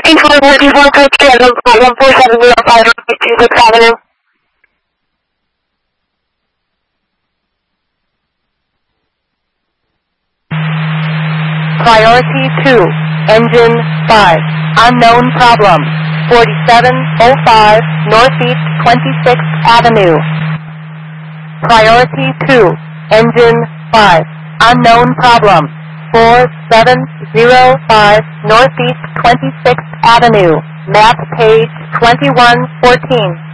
844 Pittsfield, 14705 26th Avenue. Priority 2, engine 5, unknown problem, 4705 Northeast 26th Avenue. Priority 2, engine 5, unknown problem, 4705 Northeast 26th Avenue, map page 2114.